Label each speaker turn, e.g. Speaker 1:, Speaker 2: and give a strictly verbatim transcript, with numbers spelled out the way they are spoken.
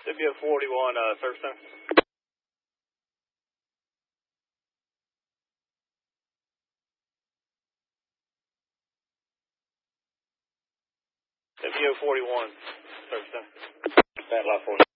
Speaker 1: W forty-one, uh, service center. W forty-one, service center. Stand lot forty.